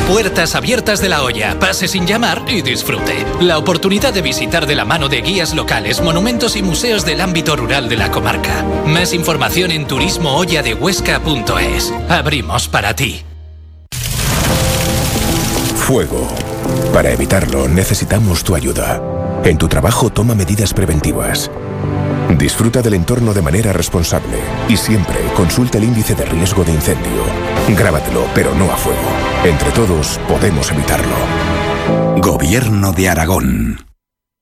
Puertas abiertas de La Hoya. Pase sin llamar y disfrute. La oportunidad de visitar de la mano de guías locales, monumentos y museos del ámbito rural de la comarca. Más información en turismohoyadehuesca.es. Abrimos para ti. Fuego. Para evitarlo necesitamos tu ayuda. En tu trabajo toma medidas preventivas. Disfruta del entorno de manera responsable y siempre consulta el índice de riesgo de incendio. Grábatelo, pero no a fuego. Entre todos podemos evitarlo. Gobierno de Aragón.